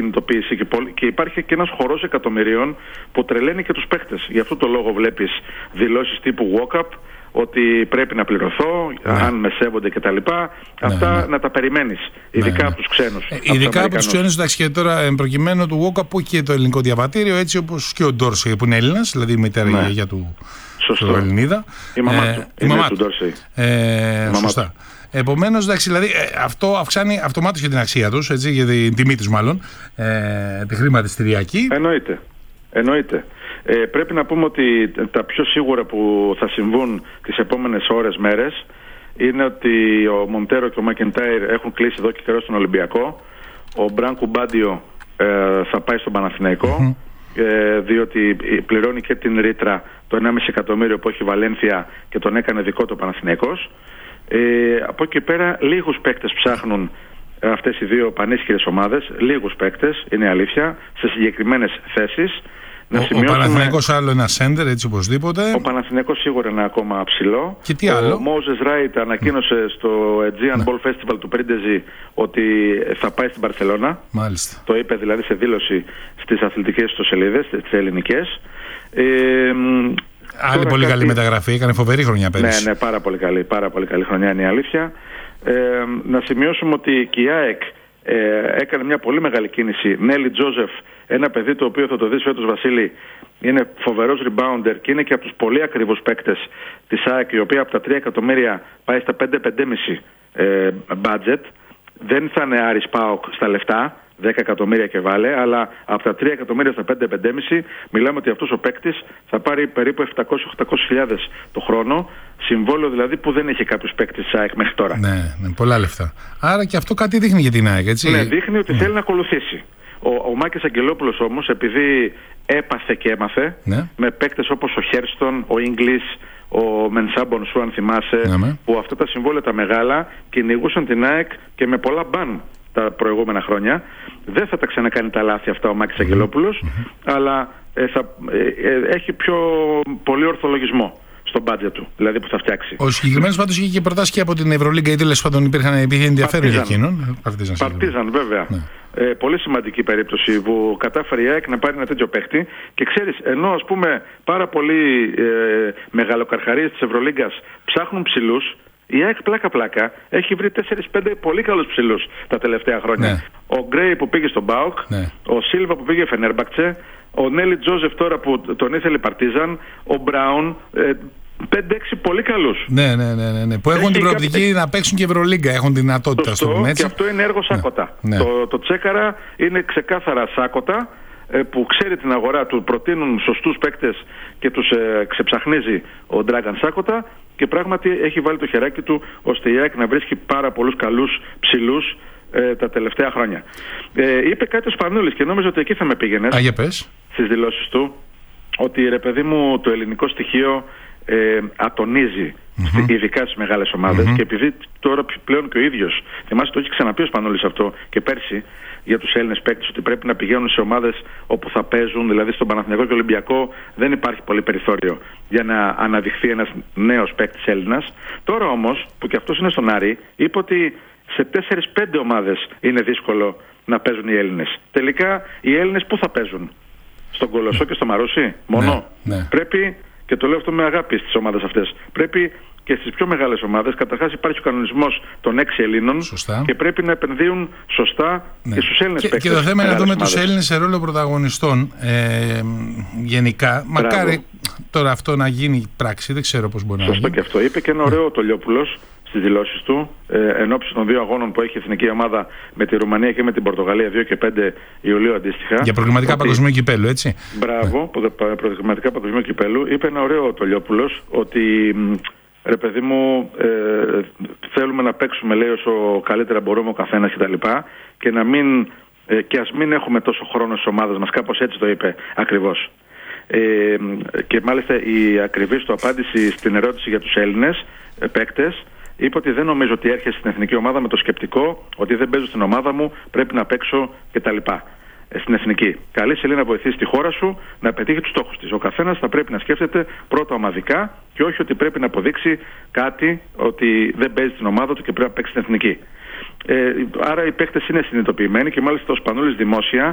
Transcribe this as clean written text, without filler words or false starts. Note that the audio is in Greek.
κινητοποίηση και υπάρχει και ένας χορός εκατομμυρίων που τρελαίνει και τους παίχτες. Γι' αυτό το λόγο βλέπεις δηλώσεις τύπου walk-up, ότι πρέπει να πληρωθώ, αν με σέβονται κτλ. Αυτά να τα περιμένεις, ειδικά από τους ξένους. Ειδικά από τους ξένους, εντάξει, και τώρα προκειμένου του walk-up που και το ελληνικό διαβατήριο, έτσι όπως και ο Ντόρσεϊ που είναι Έλληνας, δηλαδή η μητέρα η γιαγιά του Ελληνίδα. Η μαμά του Ντόρσεϊ. Σωστά. Επομένως, εντάξει, δηλαδή, αυτό αυξάνει αυτομάτως και την αξία τους, έτσι, για την τιμή τους μάλλον, τη χρηματιστηριακή. Εννοείται. Πρέπει να πούμε ότι τα πιο σίγουρα που θα συμβούν τις επόμενες ώρες, μέρες, είναι ότι ο Μοντέρο και ο Μακεντάιρ έχουν κλείσει εδώ και καιρό στον Ολυμπιακό. Ο Μπράνκο Μπάντιο θα πάει στον Παναθηναϊκό, διότι πληρώνει και την ρήτρα το 1,5 εκατομμύριο που έχει η Βαλένθια και τον έκανε δικό του Παναθηναϊκός. Από εκεί πέρα λίγους παίκτες ψάχνουν αυτές οι δύο πανίσχυρες ομάδες, λίγους παίκτες, είναι αλήθεια, σε συγκεκριμένες θέσεις. Ο Παναθηναϊκός άλλο ένα σέντερ, έτσι οπωσδήποτε. Ο Παναθηναϊκός σίγουρα είναι ακόμα ψηλό. Και τι άλλο? Ο Μόζες Ράιτ ανακοίνωσε στο Aegean Ball Festival του Πρίντεζι ότι θα πάει στην Μπαρσελόνα. Μάλιστα. Το είπε δηλαδή σε δήλωση στις αθλητικές του σελίδες, τις ελληνικές. Άλλη πολύ καλή μεταγραφή, έκανε φοβερή χρονιά πέρυσι. Ναι, πάρα πολύ καλή χρονιά είναι η αλήθεια. Να σημειώσουμε ότι και η ΑΕΚ έκανε μια πολύ μεγάλη κίνηση. Νέλη Τζόζεφ, ένα παιδί το οποίο θα το δεις φέτος, Βασίλη, είναι φοβερός rebounder και είναι και από τους πολύ ακριβούς παίκτες της ΑΕΚ, η οποία από τα 3 εκατομμύρια πάει στα 5-5,5 budget. Δεν θα είναι Άρης ΠΑΟΚ στα λεφτά, 10 εκατομμύρια και βάλε, αλλά από τα 3 εκατομμύρια στα 5-5,5 μιλάμε ότι αυτός ο παίκτης θα πάρει περίπου 700-800 το χρόνο, συμβόλαιο δηλαδή που δεν έχει κάποιος παίκτης της ΑΕΚ μέχρι τώρα. Ναι, πολλά λεφτά. Άρα και αυτό κάτι δείχνει για την ΑΕΚ, έτσι. Ναι, δείχνει ότι θέλει να ακολουθήσει. Ο Μάκης Αγγελόπουλος όμως, επειδή έπαθε και έμαθε, με παίκτες όπως ο Χέρστον, ο Ίγκλης, ο Μενσάμπον σου αν θυμάσαι, που αυτά τα συμβόλαια τα μεγάλα κυνηγούσαν την ΑΕΚ και με πολλά μπαν τα προηγούμενα χρόνια. Δεν θα τα ξανακάνει τα λάθη αυτά ο Μάκης Αγγελόπουλος, αλλά έχει πιο πολύ ορθολογισμό στο μπάτζετ του, δηλαδή που θα φτιάξει. Ο συγκεκριμένος πάντως είχε και προτάσει και από την Ευρωλίγκα ή τέλος πάντων υπήρχε ενδιαφέρον για εκείνον. Παρτίζαν, βέβαια. Πολύ σημαντική περίπτωση που κατάφερε η ΑΕΚ να πάρει ένα τέτοιο παίχτη και ξέρεις, ενώ ας πούμε πάρα πολλοί μεγαλοκαρχαρίες της Ευρωλίγκας ψάχνουν ψηλούς, η ΑΕΚ πλάκα-πλάκα έχει βρει 4-5 πολύ καλούς ψηλούς τα τελευταία χρόνια. Ο Γκρέι που πήγε στον ΠΑΟΚ, ο Σίλβα που πήγε Φενέρμπακτσε, ο Νέλη Τζόζεφ τώρα που τον ήθελε Παρτίζαν, ο Μπράουν, 5-6 πολύ καλούς. Ναι. Που έχουν την προοπτική να παίξουν και Ευρωλίγκα, έχουν δυνατότητα στο πούμε έτσι. Και αυτό είναι έργο Σάκοτα. Το Τσέκαρα είναι ξεκάθαρα Σάκοτα, που ξέρει την αγορά του, προτείνουν σωστούς παίκτες και τους ξεψαχνίζει ο Ντράγκαν Σάκοτα και πράγματι έχει βάλει το χεράκι του ώστε η ΑΕΚ να βρίσκει πάρα πολλούς καλούς ψηλούς τα τελευταία χρόνια. Είπε κάτι ο Σπανούλης και νόμιζα ότι εκεί θα με πήγαινες στις δηλώσεις του, ότι ρε παιδί μου το ελληνικό στοιχείο ατονίζει ειδικά στις μεγάλες ομάδες και επειδή τώρα πλέον και ο ίδιος, θυμάσαι το έχει ξαναπεί ο Σπανούλης αυτό και πέρσι για τους Έλληνες παίκτες, ότι πρέπει να πηγαίνουν σε ομάδες όπου θα παίζουν, δηλαδή στον Παναθηναϊκό και Ολυμπιακό δεν υπάρχει πολύ περιθώριο για να αναδειχθεί ένας νέος παίκτης Έλληνας. Τώρα όμως που και αυτός είναι στον Άρη, είπε ότι σε 4-5 ομάδες είναι δύσκολο να παίζουν οι Έλληνες. Τελικά οι Έλληνες πού θα παίζουν? Στον Κολοσσό και στο Μαρούσι μόνο? Πρέπει, και το λέω αυτό με αγάπη στις ομάδες αυτές, πρέπει και στις πιο μεγάλες ομάδες, καταρχάς υπάρχει ο κανονισμός των 6 Ελλήνων και πρέπει να επενδύουν σωστά και στους Έλληνες παίκτες. Και το θέμα είναι να δούμε τους Έλληνες σε ρόλο πρωταγωνιστών γενικά. Μακάρι τώρα αυτό να γίνει πράξη, δεν ξέρω πώς μπορεί να γίνει. Σωστό και αυτό. Είπε και ένα ωραίο ο Τολιόπουλος στις δηλώσεις του, εν ώψη των 2 αγώνων που έχει η εθνική ομάδα με τη Ρουμανία και με την Πορτογαλία, 2 και 5 Ιουλίου αντίστοιχα. Για προκριματικά παγκοσμίου κυπέλου, έτσι. Μπράβο, προκριματικά παγκοσμίου κυπέλου. Είπε ένα ωραίο ο Τολιόπουλος ότι ρε παιδί μου, θέλουμε να παίξουμε, λέει, όσο καλύτερα μπορούμε ο καθένας κτλ. Και να μην, και ας μην έχουμε τόσο χρόνο στις ομάδες μας, κάπως έτσι το είπε ακριβώς. Και μάλιστα η ακριβής του απάντηση στην ερώτηση για τους Έλληνες παίκτες, είπε ότι δεν νομίζω ότι έρχεσαι στην εθνική ομάδα με το σκεπτικό ότι δεν παίζω στην ομάδα μου, πρέπει να παίξω κτλ. Στην εθνική. Καλή σε λέει να βοηθήσει τη χώρα σου να πετύχει τους στόχους της. Ο καθένας θα πρέπει να σκέφτεται πρώτα ομαδικά και όχι ότι πρέπει να αποδείξει κάτι ότι δεν παίζει την ομάδα του και πρέπει να παίξει στην εθνική. Άρα οι παίκτες είναι συνειδητοποιημένοι και μάλιστα ο Σπανούλης δημόσια